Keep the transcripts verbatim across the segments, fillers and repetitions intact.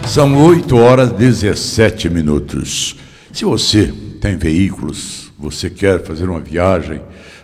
São oito horas e dezessete minutos. Se você tem veículos, você quer fazer uma viagem,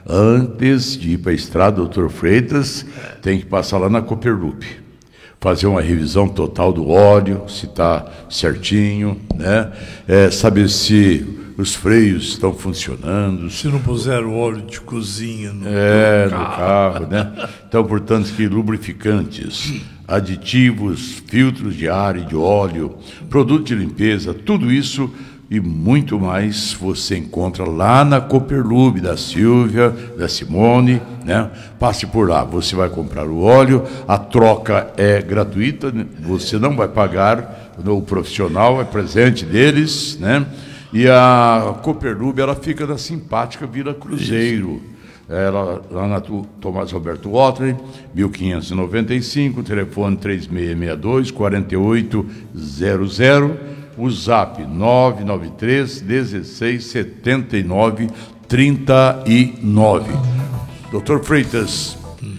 antes de ir para a estrada doutor Freitas, tem que passar lá na Copperloop, fazer uma revisão total do óleo, se está certinho, né? É, saber se os freios estão funcionando. Se não puser o óleo de cozinha no, é, no carro. no carro, né? Então, portanto, que lubrificantes, aditivos, filtros de ar e de óleo, produto de limpeza, tudo isso e muito mais você encontra lá na Copperloop da Silvia, da Simone, né? Passe por lá, você vai comprar o óleo, a troca é gratuita, né? Você não vai pagar, o profissional é presente deles, né? E a Copperloop, ela fica na simpática Vila Cruzeiro. Ela, lá na Tomás Roberto Watley, mil quinhentos e noventa e cinco, telefone três seis seis dois, quatro oito zero zero, o zap nove nove três, dezesseis, setenta e nove, trinta e nove. doutor Freitas,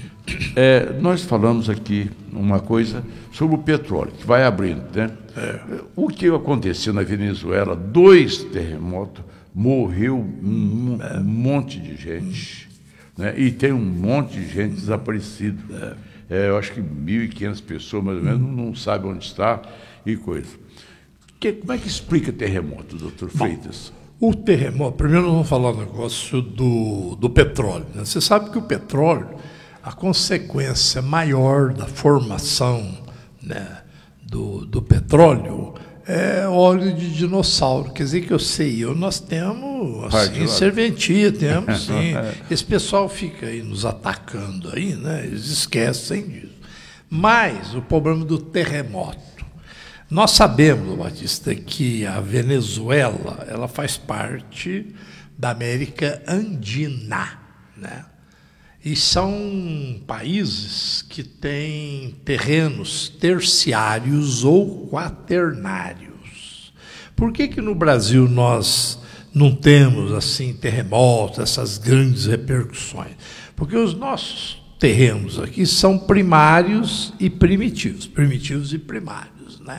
é, nós falamos aqui uma coisa sobre o petróleo, que vai abrindo, né? É. O que aconteceu na Venezuela, dois terremotos, morreu um, um monte de gente, né? E tem um monte de gente desaparecida. É, eu acho que mil e quinhentas pessoas, mais ou menos, não sabem onde está e coisa. Que, como é que explica terremoto, doutor Freitas? Bom, o terremoto, primeiro nós vamos falar um negócio do, do petróleo, né? Você sabe que o petróleo, a consequência maior da formação, né, do, do petróleo é óleo de dinossauro. Quer dizer que eu sei, eu, nós temos assim, serventia, temos sim. Esse pessoal fica aí nos atacando aí, né? Eles esquecem disso. Mas o problema do terremoto. Nós sabemos, Batista, que a Venezuela ela faz parte da América Andina, né? E são países que têm terrenos terciários ou quaternários. Por que que no Brasil nós não temos assim terremotos, essas grandes repercussões? Porque os nossos terrenos aqui são primários e primitivos, primitivos e primários, né?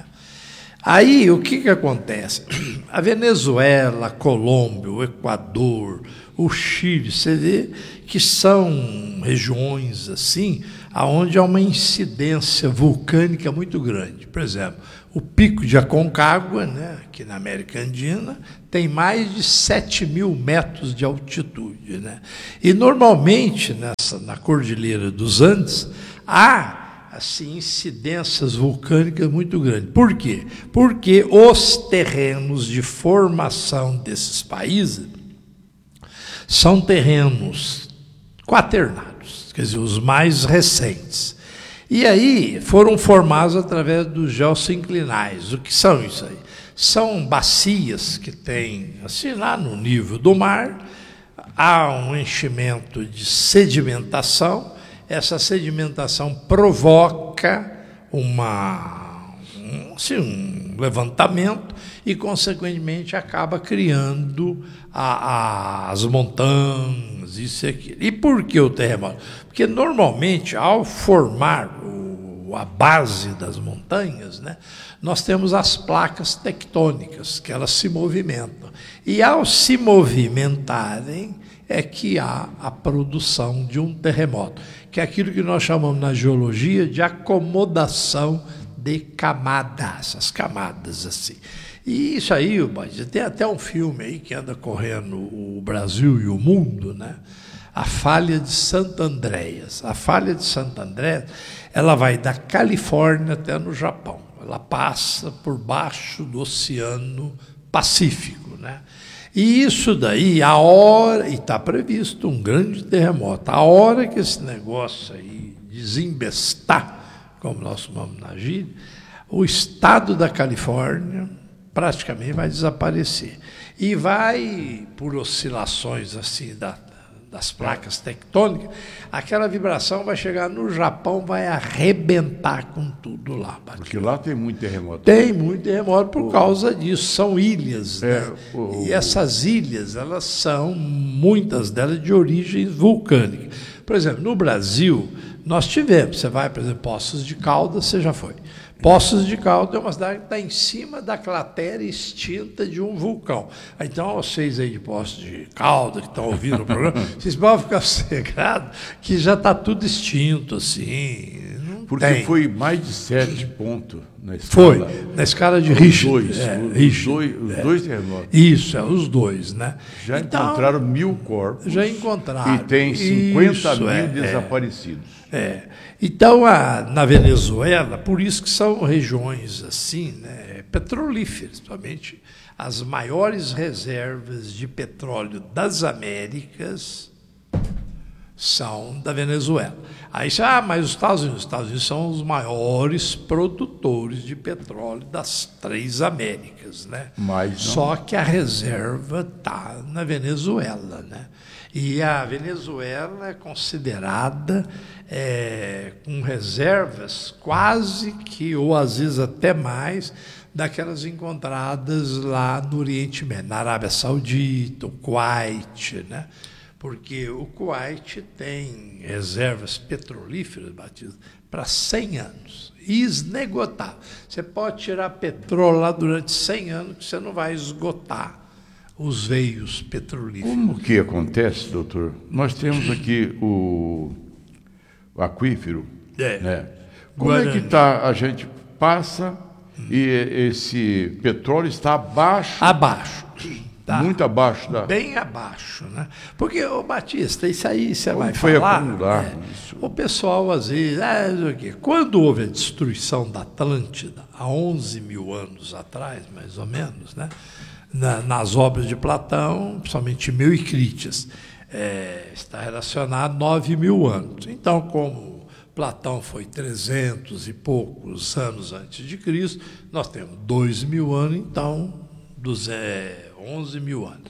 Aí o que que acontece? A Venezuela, a Colômbia, o Equador, o Chile, você vê que são regiões assim, onde há uma incidência vulcânica muito grande. Por exemplo, o Pico de Aconcagua, né, aqui na América Andina, tem mais de sete mil metros de altitude, né? E normalmente nessa, na Cordilheira dos Andes há assim, incidências vulcânicas muito grandes. Por quê? Porque os terrenos de formação desses países são terrenos quaternários, quer dizer, os mais recentes. E aí foram formados através dos geossinclinais. O que são isso aí? São bacias que têm, assim, lá no nível do mar, há um enchimento de sedimentação. Essa sedimentação provoca uma, um, assim, um levantamento e, consequentemente, acaba criando a, a, as montanhas, isso e aquilo. E por que o terremoto? Porque, normalmente, ao formar o, a base das montanhas, né, nós temos as placas tectônicas, que elas se movimentam. E, ao se movimentarem, é que há a produção de um terremoto, que é aquilo que nós chamamos na geologia de acomodação de camadas, as camadas assim. E isso aí, tem até um filme aí que anda correndo o Brasil e o mundo, né? A Falha de Santo Andreas. A Falha de Santo Andreas, ela vai da Califórnia até no Japão. Ela passa por baixo do Oceano Pacífico, né? E isso daí, a hora, e está previsto um grande terremoto, a hora que esse negócio aí desembestar, como nós chamamos na gíria, o estado da Califórnia praticamente vai desaparecer. E vai, por oscilações assim da, das placas tectônicas, aquela vibração vai chegar no Japão, vai arrebentar com tudo lá. Porque lá tem muito terremoto. Tem muito terremoto por o... causa disso. São ilhas, é, né? o... E essas ilhas, elas são, muitas delas, de origem vulcânica. Por exemplo, no Brasil, nós tivemos, você vai, por exemplo, Poços de Caldas, você já foi. Poços de Caldas é uma cidade que está em cima da cratera extinta de um vulcão. Então, vocês aí de Poços de Caldas, que estão ouvindo o programa, vocês podem ficar sossegados que já está tudo extinto, assim. Não Porque tem. foi mais de sete pontos na escala. Foi, na escala de Richter. Dois, é, os Richter, dois, os é. dois terremotos. Isso, é, os dois, né? Já Então, encontraram mil corpos. Já encontraram. E tem cinquenta Isso, mil é, desaparecidos. É. É. Então, a, na Venezuela, por isso que são regiões assim, né, petrolíferas, principalmente as maiores reservas de petróleo das Américas são da Venezuela. Aí, ah, mas os Estados Unidos, os Estados Unidos são os maiores produtores de petróleo das três Américas, né? Mas não. Só que a reserva está na Venezuela, né? E a Venezuela é considerada é, com reservas quase que, ou às vezes até mais, daquelas encontradas lá no Oriente Médio, na Arábia Saudita, o Kuwait, né? Porque o Kuwait tem reservas petrolíferas, Batista, para cem anos, esgotável. Você pode tirar petróleo lá durante cem anos que você não vai esgotar os veios petrolíferos. Como que acontece, doutor? Nós temos aqui o, o aquífero. É. Né? Como Guarani. é que está? A gente passa e esse petróleo está abaixo, Abaixo. Tá? muito abaixo da... Bem abaixo, né? Porque, ô Batista, isso aí você Como vai foi falar. acumular é, isso? O pessoal, às vezes, é, isso aqui. Quando houve a destruição da Atlântida, há onze mil anos atrás, mais ou menos, né? Na, nas obras de Platão, principalmente Mil e Crítias, é, está relacionado a nove mil anos. Então, como Platão foi trezentos e poucos anos antes de Cristo, nós temos dois mil anos, então, dos, é, onze mil anos.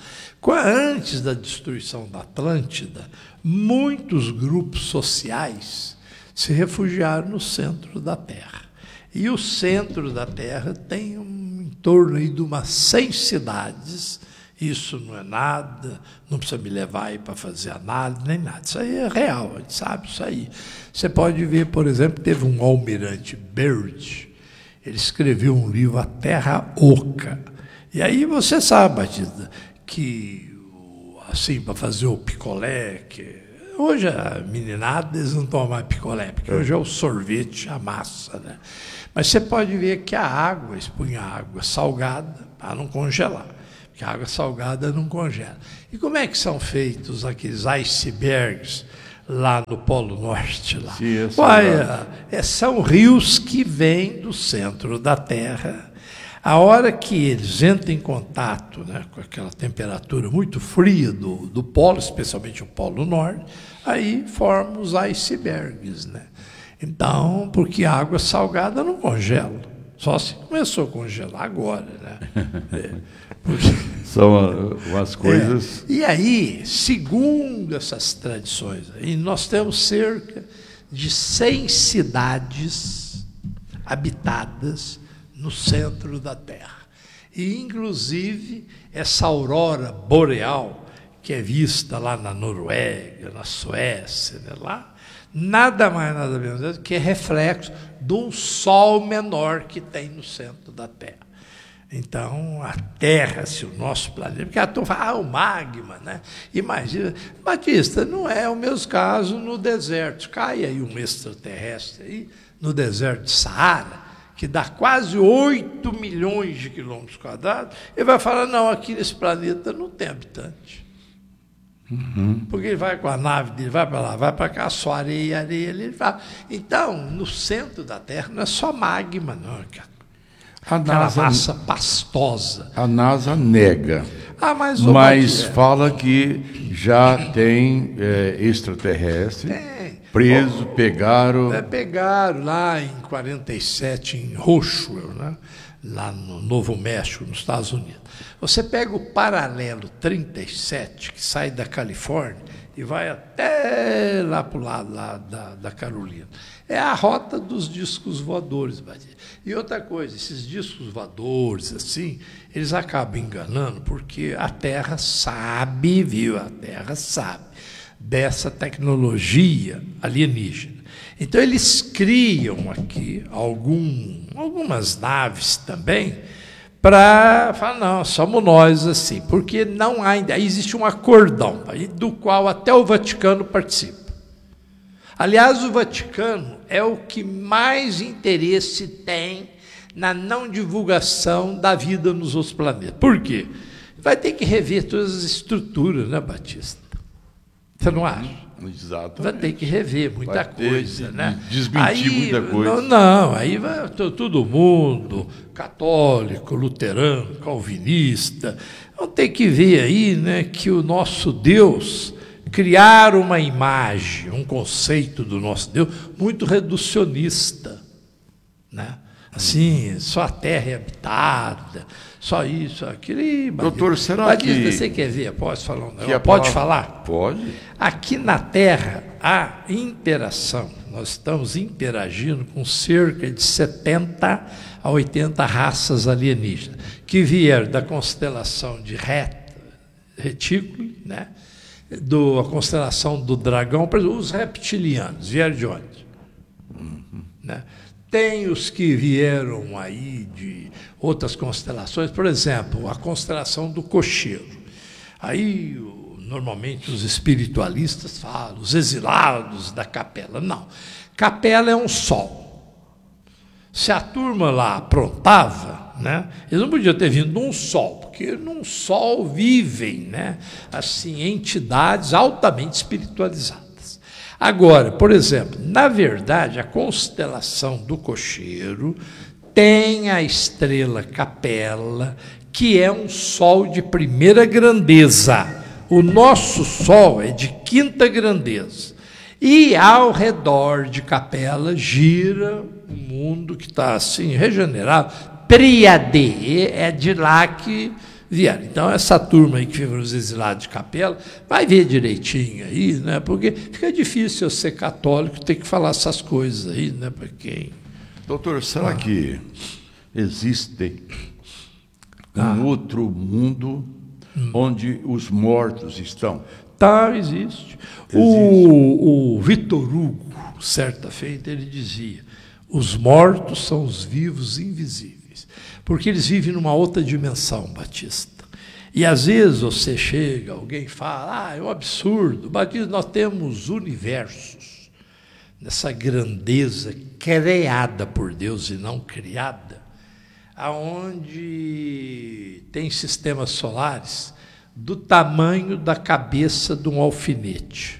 Antes da destruição da Atlântida, muitos grupos sociais se refugiaram no centro da Terra. E o centro da Terra tem um, em torno aí de umas cem cidades. Isso não é nada, não precisa me levar aí para fazer análise, nem nada. Isso aí é real, a gente sabe isso aí. Você pode ver, por exemplo, teve um almirante Byrd, ele escreveu um livro, A Terra Oca. E aí você sabe, Batista, que assim, para fazer o picolé, que hoje a meninada, eles não tomam mais picolé, porque hoje é o sorvete, a massa, né? Mas você pode ver que a água, eles punham água salgada para não congelar, porque a água salgada não congela. E como é que são feitos aqueles icebergs lá no Polo Norte? Lá? Sim, é Olha, é, são rios que vêm do centro da Terra. A hora que eles entram em contato, né, com aquela temperatura muito fria do, do polo, especialmente o Polo Norte, aí formam os icebergs, né? Então, porque a água salgada não congela, só se começou a congelar agora, né? É, porque... São umas coisas... É. E aí, segundo essas tradições, aí, nós temos cerca de cem cidades habitadas no centro da Terra. E, inclusive, essa aurora boreal, que é vista lá na Noruega, na Suécia, né, lá, nada mais, nada menos do que é reflexo de um sol menor que tem no centro da Terra. Então, a Terra, se o nosso planeta... Porque a turma fala, ah, o magma, né? Imagina... Batista, não é o mesmo caso no deserto. Cai aí um extraterrestre aí, no deserto de Saara, que dá quase oito milhões de quilômetros quadrados, ele vai falar, não, aqui nesse planeta não tem habitante. Uhum. Porque ele vai com a nave dele, vai para lá, vai para cá, só areia, areia, ele vai. Então, no centro da Terra não é só magma, não, cara. A Aquela NASA, massa pastosa. A NASA nega, Ah, mas mas é. fala que já tem é, extraterrestre Tem. preso, pegaram... É, pegaram lá em quarenta e sete, em Roswell, né? Lá no Novo México, nos Estados Unidos. Você pega o paralelo trinta e sete, que sai da Califórnia e vai até lá para o lado lá da, da Carolina. É a rota dos discos voadores, Badia. E outra coisa, esses discos voadores, assim, eles acabam enganando, porque a Terra sabe, viu? A Terra sabe dessa tecnologia alienígena. Então eles criam aqui algum, algumas naves também para falar, não, somos nós assim, porque não há ainda, existe um acordão aí, do qual até o Vaticano participa. Aliás, o Vaticano é o que mais interesse tem na não divulgação da vida nos outros planetas. Por quê? Vai ter que rever todas as estruturas, né, Batista? Você não acha? Exato. Vai ter que rever muita vai ter coisa, de, né? Desmentir aí, muita coisa. Não, não, aí vai todo mundo, católico, luterano, calvinista, vão ter que ver aí, né, que o nosso Deus criar uma imagem, um conceito do nosso Deus muito reducionista, né? Assim, só a terra é habitada, só isso, aquilo. E, doutor, será Batista, que... você quer ver? Posso falar um negócio? Que Pode palavra... falar? Pode. Aqui na Terra, há interação. Nós estamos interagindo com cerca de setenta a oitenta raças alienígenas, que vieram da constelação de Ret... Retículo, né? Do, a constelação do dragão, por exemplo, os reptilianos, vieram de onde? Uhum. Né? Tem os que vieram aí de outras constelações, por exemplo, a constelação do cocheiro. Aí, normalmente, os espiritualistas falam, os exilados da capela. Não, capela é um sol. Se a turma lá aprontava, né, eles não podiam ter vindo num sol, porque num sol vivem, né, assim, entidades altamente espiritualizadas. Agora, por exemplo, na verdade, a constelação do cocheiro tem a estrela Capela, que é um sol de primeira grandeza. O nosso sol é de quinta grandeza. E ao redor de Capela gira o mundo que está assim, regenerado. Príade, é de lá que vieram. Então, essa turma aí que vive nos exilados de Capela, vai ver direitinho aí, né? Porque fica difícil eu ser católico ter que falar essas coisas aí, né? Para quem... Doutor, será ah. que existe um ah. outro mundo hum. onde os mortos estão? Tá, existe. existe. O, o Victor Hugo, certa feita, ele dizia, os mortos são os vivos invisíveis. Porque eles vivem numa outra dimensão, Batista. E às vezes você chega, alguém fala, ah, é um absurdo. Batista, nós temos universos, nessa grandeza criada por Deus e não criada, aonde tem sistemas solares do tamanho da cabeça de um alfinete.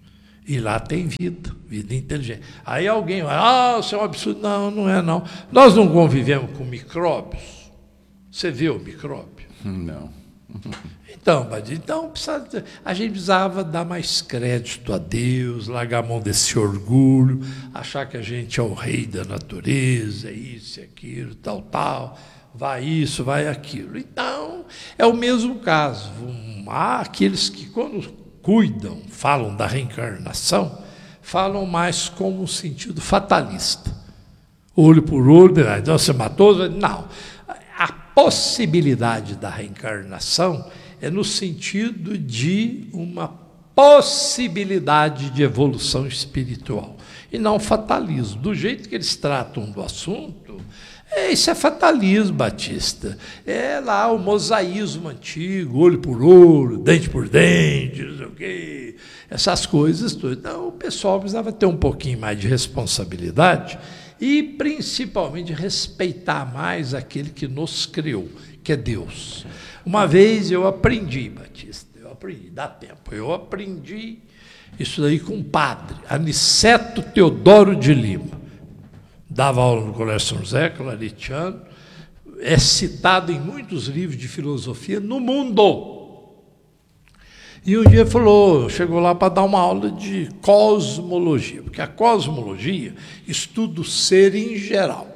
E lá tem vida, vida inteligente. Aí alguém vai, ah, isso é um absurdo. Não, não é não. Nós não convivemos com micróbios. Você viu o micróbio? Não. Então, então a gente precisava dar mais crédito a Deus, largar a mão desse orgulho, achar que a gente é o rei da natureza, isso e aquilo, tal, tal, vai isso, vai aquilo. Então, é o mesmo caso. Há aqueles que, quando cuidam, falam da reencarnação, falam mais como um sentido fatalista. Olho por olho, então você matou? Não. A possibilidade da reencarnação é no sentido de uma possibilidade de evolução espiritual, e não fatalismo. Do jeito que eles tratam do assunto, é, isso é fatalismo, Batista. É lá o mosaísmo antigo, olho por olho, dente por dente, não sei o quê, essas coisas todas. Então, o pessoal precisava ter um pouquinho mais de responsabilidade e, principalmente, respeitar mais aquele que nos criou, que é Deus. Uma vez eu aprendi, Batista, eu aprendi, dá tempo, eu aprendi isso daí com um padre, Aniceto Teodoro de Lima. Dava aula no Colégio São José, claretiano, é citado em muitos livros de filosofia no mundo. E um dia falou, chegou lá para dar uma aula de cosmologia, porque a cosmologia estuda o ser em geral.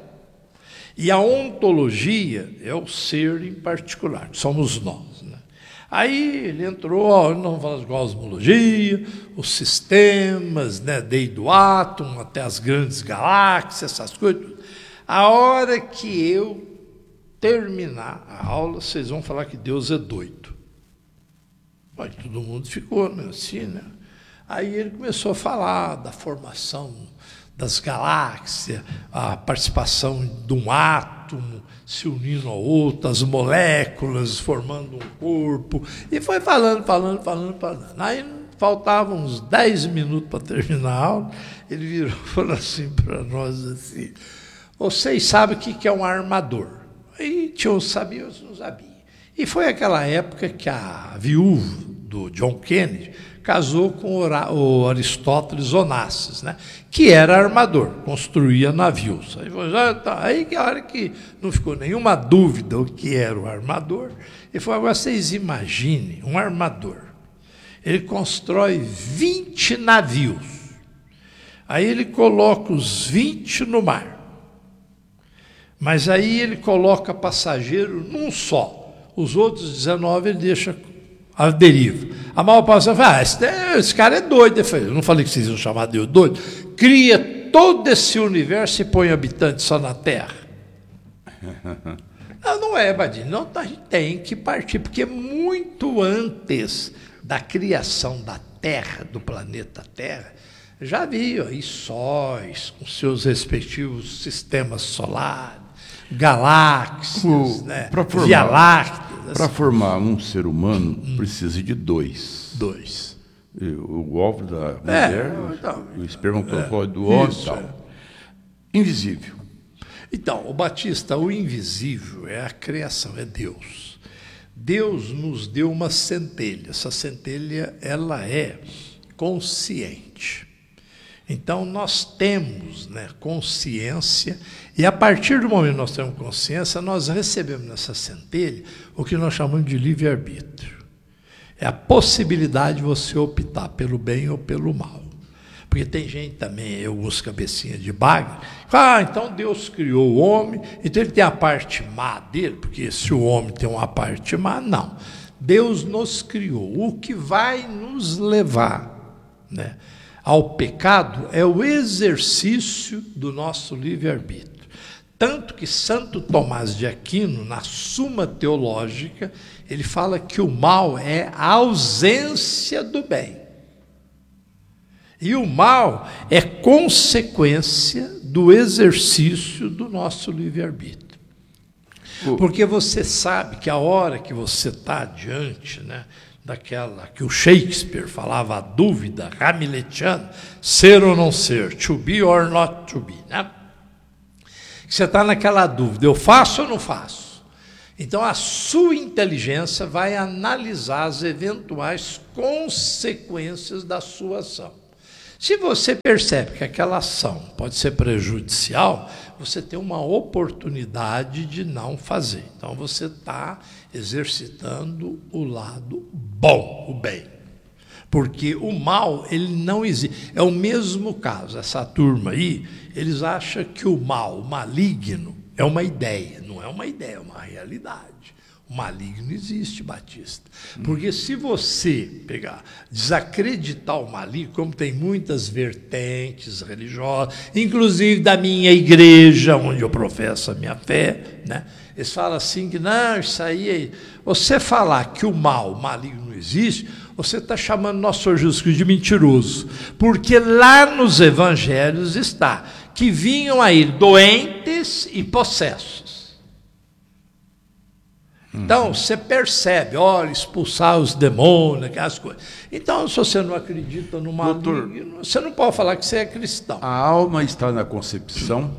E a ontologia é o ser em particular, que somos nós. Né? Aí ele entrou, ó, não vamos falar de cosmologia, os sistemas, né, desde o átomo até as grandes galáxias, essas coisas. A hora que eu terminar a aula, vocês vão falar que Deus é doido. Aí todo mundo ficou, né, assim, né? Aí ele começou a falar da formação das galáxias, a participação de um átomo se unindo ao outro, as moléculas formando um corpo, e foi falando, falando, falando, falando. Aí faltavam uns dez minutos para terminar a aula, ele virou e falou assim para nós assim, vocês sabem o que é um armador? Aí tinha uns sabiam, outros não sabiam. E foi aquela época que a viúva do John Kennedy casou com o Aristóteles Onassis, né? Que era armador, construía navios. Aí, aí que a hora que não ficou nenhuma dúvida o que era o armador, ele falou, agora vocês imaginem um armador, ele constrói vinte navios, aí ele coloca os vinte no mar, mas aí ele coloca passageiro num só, os outros dezenove ele deixa a deriva. A maior parte fala, ah, esse, esse cara é doido. Eu falei, eu não falei que vocês iam chamar de doido. Cria todo esse universo e põe habitantes só na Terra. Não, não é, Badinho. Não, a gente tem que partir, porque muito antes da criação da Terra, do planeta Terra, já havia aí sóis com seus respectivos sistemas solares, galáxias, né, Via Láctea. Para formar um ser humano, hum. precisa de dois. Dois. O óvulo da mulher, é, então, o espermatozoide é, do homem e tal. É. Invisível. Então, o Batista, o invisível é a criação, é Deus. Deus nos deu uma centelha. Essa centelha, ela é consciente. Então, nós temos, né, consciência, e a partir do momento que nós temos consciência, nós recebemos nessa centelha o que nós chamamos de livre-arbítrio. É a possibilidade de você optar pelo bem ou pelo mal. Porque tem gente também, alguns cabecinhas de bagre, ah, então Deus criou o homem, então ele tem a parte má dele, porque se o homem tem uma parte má, não. Deus nos criou. O que vai nos levar, né, ao pecado é o exercício do nosso livre-arbítrio. Tanto que Santo Tomás de Aquino, na Suma Teológica, ele fala que o mal é a ausência do bem. E o mal é consequência do exercício do nosso livre-arbítrio. Porque você sabe que a hora que você está diante, né, daquela que o Shakespeare falava, a dúvida hamiletiana, ser ou não ser, to be or not to be, né? Você está naquela dúvida, eu faço ou não faço? Então a sua inteligência vai analisar as eventuais consequências da sua ação. Se você percebe que aquela ação pode ser prejudicial, você tem uma oportunidade de não fazer. Então você está exercitando o lado bom, o bem. Porque o mal, ele não existe. É o mesmo caso, essa turma aí, eles acham que o mal, o maligno, é uma ideia. Não é uma ideia, é uma realidade. O maligno existe, Batista. Porque se você pegar, desacreditar o maligno, como tem muitas vertentes religiosas, inclusive da minha igreja, onde eu professo a minha fé, né? Eles falam assim que, não, isso aí é... Você falar que o mal, o maligno não existe, você está chamando nosso Senhor Jesus Cristo de mentiroso. Porque lá nos evangelhos está que vinham a ele doentes e possessos. Então, você percebe, olha, expulsar os demônios, aquelas coisas. Então, se você não acredita no maligno, você não pode falar que você é cristão. A alma está na concepção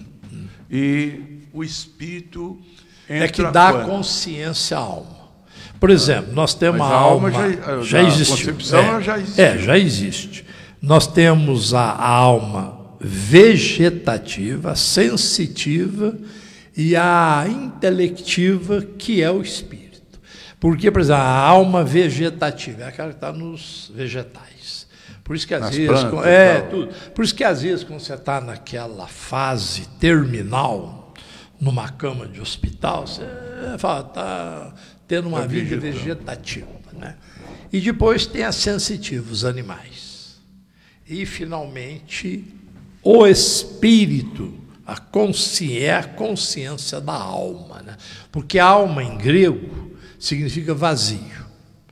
e o espírito entra é que dá quando? Consciência à alma. Por exemplo, nós temos Mas a, a alma, alma já, já existe. A concepção é, já existe. É, já existe. Nós temos a, a alma vegetativa, sensitiva, e a intelectiva, que é o espírito. Porque, por exemplo, a alma vegetativa é aquela que está nos vegetais. Por isso que às Nas vezes. plantas, É, tudo. Por isso que às vezes, quando você está naquela fase terminal, numa cama de hospital, você fala, está tendo uma é vida vegetativa. Né? E depois tem a sensitiva, os animais. E, finalmente, o espírito. A consciência é a consciência da alma, né? Porque alma em grego significa vazio.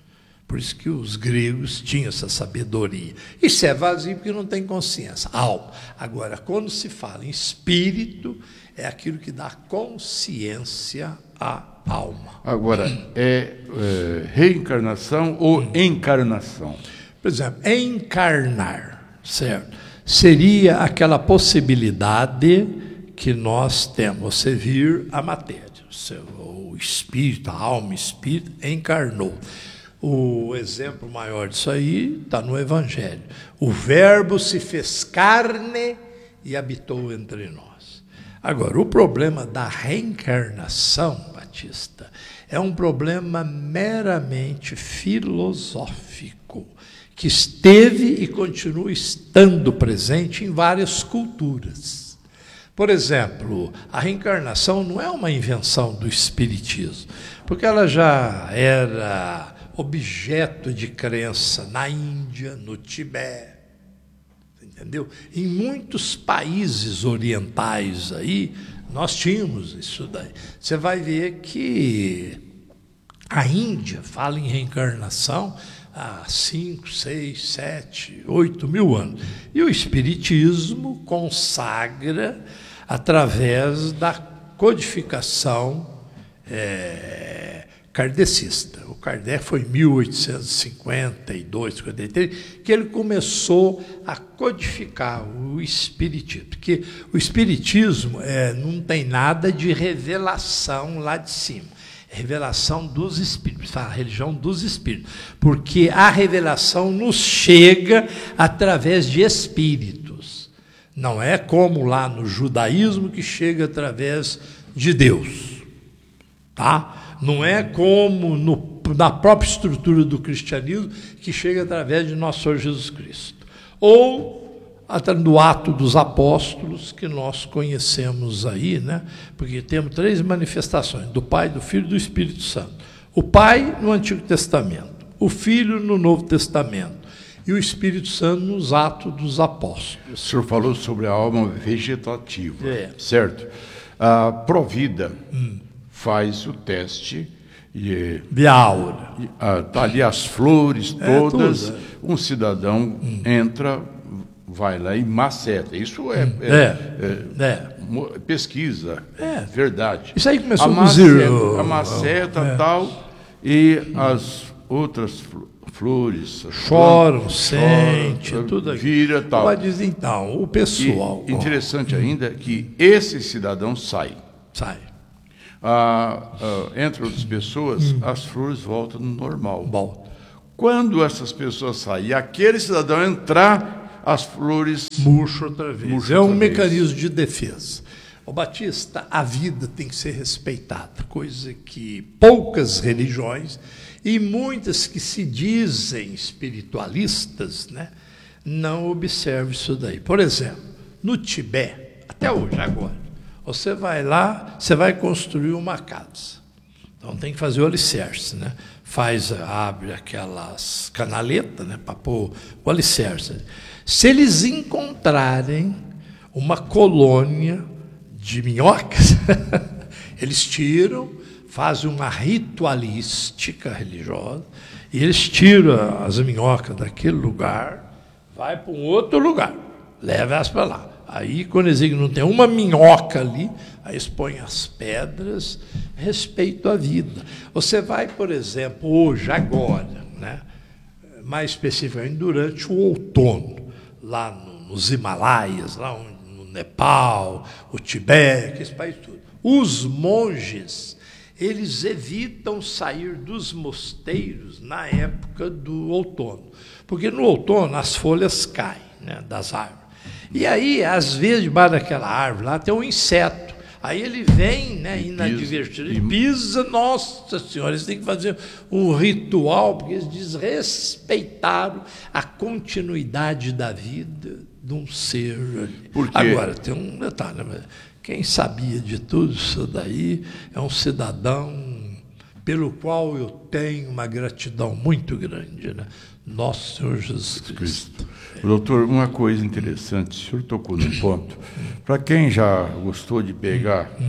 Por isso que os gregos tinham essa sabedoria. Isso é vazio porque não tem consciência, alma. Agora, quando se fala em espírito, é aquilo que dá consciência à alma. Agora, é, é reencarnação ou encarnação? Por exemplo, encarnar, certo? Seria aquela possibilidade que nós temos, você vir a matéria, o espírito, a alma, o espírito encarnou. O exemplo maior disso aí está no Evangelho. O Verbo se fez carne e habitou entre nós. Agora, o problema da reencarnação, Batista, é um problema meramente filosófico, que esteve e continua estando presente em várias culturas. Por exemplo, a reencarnação não é uma invenção do Espiritismo, porque ela já era objeto de crença na Índia, no Tibete, entendeu? Em muitos países orientais aí, nós tínhamos isso daí. Você vai ver que a Índia fala em reencarnação há cinco, seis, sete, oito mil anos. E o Espiritismo consagra através da codificação é, kardecista. O Kardec foi em mil oitocentos e cinquenta e dois, cinquenta e três, que ele começou a codificar o Espiritismo. Porque o Espiritismo é, não tem nada de revelação lá de cima. É revelação dos Espíritos, a religião dos Espíritos. Porque a revelação nos chega através de Espíritos. Não é como lá no judaísmo que chega através de Deus. Tá? Não é como no, na própria estrutura do cristianismo que chega através de nosso Senhor Jesus Cristo. Ou do ato dos apóstolos que nós conhecemos aí, né? Porque temos três manifestações, do Pai, do Filho e do Espírito Santo. O Pai no Antigo Testamento, o Filho no Novo Testamento e o Espírito Santo nos atos dos apóstolos. O senhor falou sobre a alma vegetativa, é. certo? A Provida hum. faz o teste e de aura. Está ali as flores todas, é, tudo, é. um cidadão hum. entra, vai lá e maceta. Isso é, é, é, é, é. pesquisa, é. verdade. Isso aí começou a com maceta, o... a maceta é. tal, e as outras flores choram, sentem, tudo aqui. Vira tal. Mas diz então, o pessoal. E, interessante ó, ainda que esse cidadão sai. Sai. Ah, ah, entre outras pessoas, hum. as flores voltam no normal. Volta. Quando essas pessoas saem e aquele cidadão entrar, as flores murcham outra vez. Murcha é um outra mecanismo vez. de defesa. Ô Batista, a vida tem que ser respeitada, coisa que poucas religiões e muitas que se dizem espiritualistas, né, não observam isso daí. Por exemplo, no Tibete, até hoje, agora, você vai lá, você vai construir uma casa. Então tem que fazer o alicerce, né? Faz, abre aquelas canaletas, né, para pôr o alicerce. Se eles encontrarem uma colônia de minhocas, eles tiram, fazem uma ritualística religiosa, e eles tiram as minhocas daquele lugar, vai para um outro lugar, leva elas para lá. Aí, quando eles veem que não tem uma minhoca ali, aí eles põem as pedras, respeito à vida. Você vai, por exemplo, hoje, agora, né, mais especificamente durante o outono, lá no, nos Himalaias, lá no Nepal, o Tibete, esse país tudo. Os monges, eles evitam sair dos mosteiros na época do outono, porque no outono as folhas caem, né, das árvores. E aí, às vezes, debaixo daquela árvore lá tem um inseto. Aí ele vem, né, inadvertido, e pisa, nossa senhora, eles têm que fazer um ritual, porque eles desrespeitaram a continuidade da vida de um ser ali. Agora, tem um detalhe, quem sabia de tudo isso daí é um cidadão pelo qual eu tenho uma gratidão muito grande, né? Nosso Senhor Jesus Cristo. Doutor, uma coisa interessante, o senhor tocou num ponto. Para quem já gostou de pegar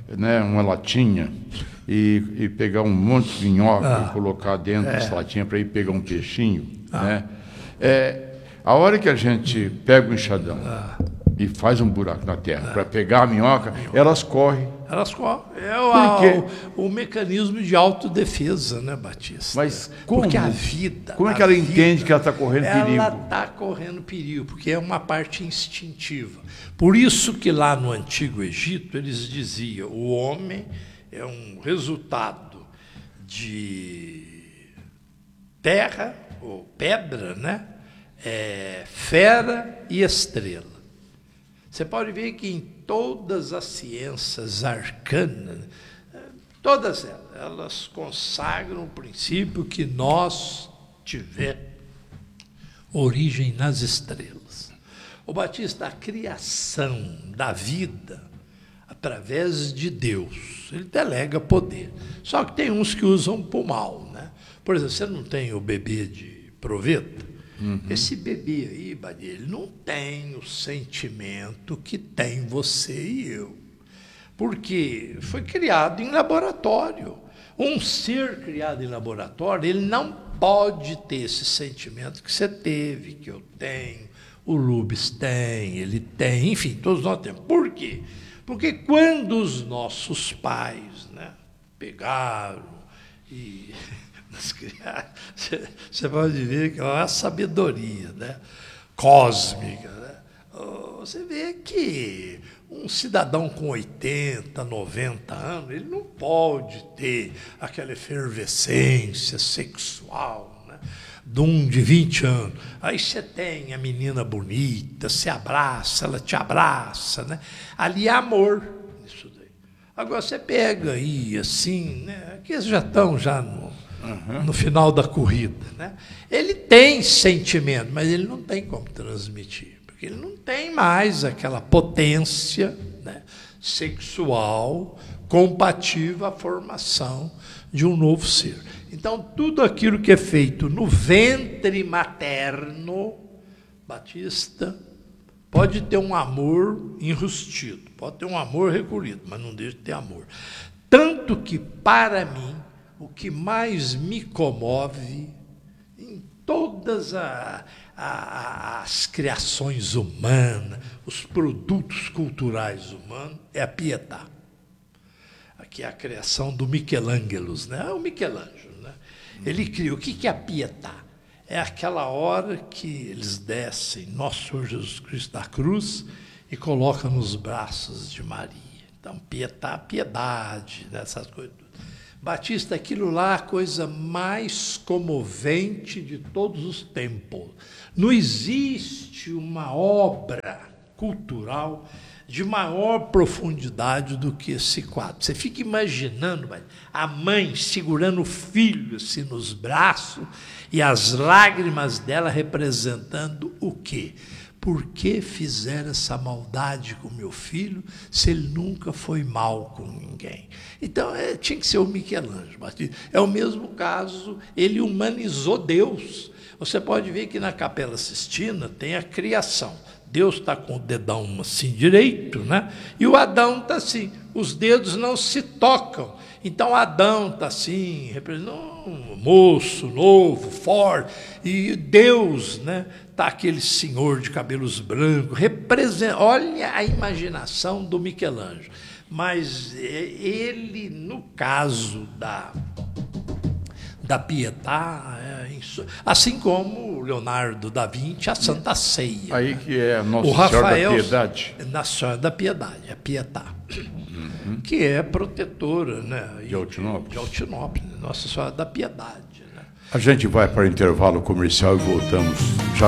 né, uma latinha e, e pegar um monte de minhoca Ah, e colocar dentro é. dessa latinha para ir pegar um peixinho, Ah. né? É, a hora que a gente pega o enxadão Ah. e faz um buraco na terra para pegar a minhoca, elas correm. Elas correm. É o, Por quê? o, o mecanismo de autodefesa, né, Batista? Mas como? Porque a vida... Como é a que ela vida, entende que ela está correndo ela perigo? Ela está correndo perigo, porque é uma parte instintiva. Por isso que lá no Antigo Egito eles diziam o homem é um resultado de terra, ou pedra, né? É, fera e estrela. Você pode ver que em todas as ciências arcanas, todas elas, elas consagram o princípio que nós tivemos origem nas estrelas. O Batista, a criação da vida através de Deus, ele delega poder. Só que tem uns que usam para o mal, né? Por exemplo, você não tem o bebê de proveta? Uhum. Esse bebê aí, Badi, ele não tem o sentimento que tem você e eu. Porque foi criado em laboratório. Um ser criado em laboratório, ele não pode ter esse sentimento que você teve, que eu tenho, o Lubes tem, ele tem, enfim, todos nós temos. Por quê? Porque quando os nossos pais, né, pegaram e... Você pode ver que é uma sabedoria, né, cósmica. Né? Você vê que um cidadão com oitenta, noventa anos, ele não pode ter aquela efervescência sexual, né, de um de vinte anos. Aí você tem a menina bonita, se abraça, ela te abraça. Né? Ali é amor. Isso daí. Agora você pega aí, assim, né, que eles já estão já no... Uhum. No final da corrida, né? Ele tem sentimento, mas ele não tem como transmitir, porque ele não tem mais aquela potência, né, sexual compatível à formação de um novo ser. Então, tudo aquilo que é feito no ventre materno, Batista, pode ter um amor enrustido, pode ter um amor recolhido, mas não deixa de ter amor. Tanto que, para mim, o que mais me comove em todas a, a, as criações humanas, os produtos culturais humanos, é a Pietà. Aqui é a criação do Michelangelo, né? É o Michelangelo, né? Ele criou. O que é a Pietà? É aquela hora que eles descem Nosso Senhor Jesus Cristo da cruz e colocam nos braços de Maria. Então, Pietà, piedade, né? Essas coisas. Batista, aquilo lá, a coisa mais comovente de todos os tempos. Não existe uma obra cultural de maior profundidade do que esse quadro. Você fica imaginando a mãe segurando o filho assim nos braços e as lágrimas dela representando o quê? Por que fizeram essa maldade com meu filho se ele nunca foi mal com ninguém? Então, é, tinha que ser o Michelangelo. É o mesmo caso, ele humanizou Deus. Você pode ver que na Capela Sistina tem a criação. Deus está com o dedão assim direito, né? E o Adão está assim. Os dedos não se tocam. Então, Adão está assim, um moço, novo, forte. E Deus, né? Está aquele senhor de cabelos brancos. Representa, olha a imaginação do Michelangelo. Mas ele, no caso da, da Pietà, é isso, assim como Leonardo da Vinci, a Santa Ceia. Aí que é Nossa o Rafael, Senhora da Piedade. Nossa Senhora da Piedade, a Pietà, uhum. que é protetora, né, de Altinópolis. De Altinópolis, Nossa Senhora da Piedade. Né? A gente vai para o intervalo comercial e voltamos já.